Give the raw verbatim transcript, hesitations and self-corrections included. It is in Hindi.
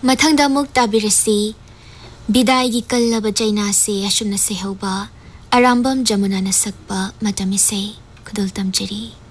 मथंगदा मुक ताबिरसी बिदाई की कल्लब जैना से अशुन से होबा अरामबम जमुना न सकबा मतमिसे खुदल तमजरी।